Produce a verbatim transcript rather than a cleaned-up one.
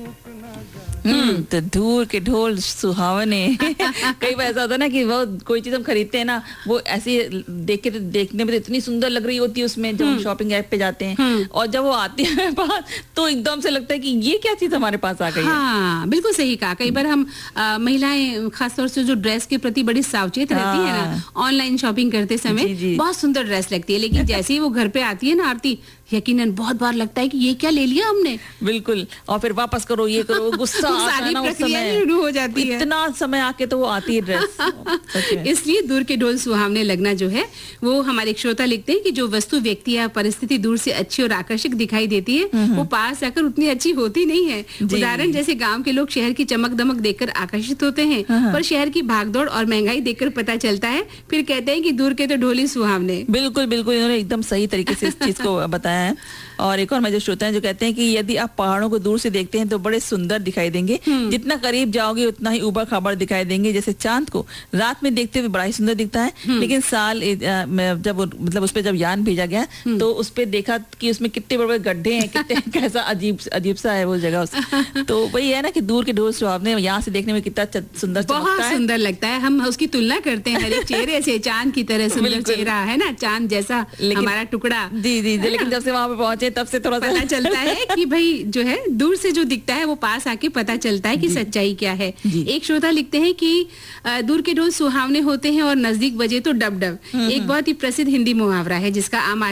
हम्म तो दूर के ढोल सुहावने। कई बार ऐसा होता है ना कि वो कोई चीज हम खरीदते हैं ना, वो ऐसी देख के देखने में तो इतनी सुंदर लग रही होती है उसमें, जब हम शॉपिंग ऐप पे जाते हैं, और जब वो आती है बात तो एकदम से लगता है कि ये क्या चीज हमारे पास आ गई है। हाँ, बिल्कुल सही कहा। कई बार हम महिलाएं खासतौर से जो ड्रेस के प्रति बड़ी सावचेत रहती है ना, ऑनलाइन शॉपिंग करते समय बहुत सुंदर ड्रेस लगती है, लेकिन जैसे ही वो घर पे आती है ना आरती, यकीनन बहुत बार लगता है कि ये क्या ले लिया हमने। बिल्कुल, और फिर वापस करो, ये करो, गुस्सा सारी प्रक्रिया शुरू हो जाती है। इतना समय आके तो वो आती है ड्रेस। इसलिए दूर के ढोल सुहावने लगना जो है, वो हमारे एक श्रोता लिखते हैं कि जो वस्तु, व्यक्ति या परिस्थिति दूर से अच्छी और आकर्षक दिखाई देती है, वो पास आकर उतनी अच्छी होती नहीं है। उदाहरण जैसे गाँव के लोग शहर की चमक दमक देखकर आकर्षित होते हैं, पर शहर की भागदौड़ और महंगाई देखकर पता चलता है, फिर कहते हैं कि दूर के तो ढोल ही सुहावने। बिल्कुल बिल्कुल, इन्होंने एकदम सही तरीके से इस चीज को बताया है। और एक और मेरे श्रोता हैं जो कहते हैं कि यदि आप पहाड़ों को दूर से देखते हैं तो बड़े सुंदर दिखाई देंगे, जितना करीब जाओगे उतना ही ऊबड़ खाबड़ दिखाई देंगे। जैसे चांद को रात में देखते हुए बड़ा ही सुंदर दिखता है, लेकिन साल जब मतलब उस पे जब यान भेजा गया तो उस पे देखा कि उसमें कितने बड़े बड़े गड्ढे हैं, कितने कैसा अजीब अजीब सा है वो जगह उस। तो वही है ना कि दूर के ढोल सुहावने यहाँ से देखने में कितना सुंदर, बहुत सुंदर लगता है। हम उसकी तुलना करते हैं हर एक चेहरे से, चांद की तरह सुंदर चेहरा है ना, चांद जैसा हमारा टुकड़ा। जी जी, लेकिन जब से वहां पे पहुंचे तब से थोड़ा पता चलता है कि भाई जो है दूर से जो दिखता है वो पास आके पता चलता है कि सच्चाई क्या है। एक श्रोता लिखते हैं कि दूर के ढोल सुहावने होते हैं और नजदीक बजे तो डब डब। एक बहुत ही प्रसिद्ध हिंदी मुहावरा है जिसका आम